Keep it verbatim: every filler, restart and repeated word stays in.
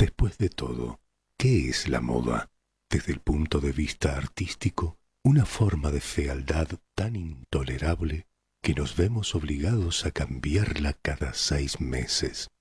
Después de todo, ¿qué es la moda? Desde el punto de vista artístico, una forma de fealdad tan intolerable que nos vemos obligados a cambiarla cada seis meses.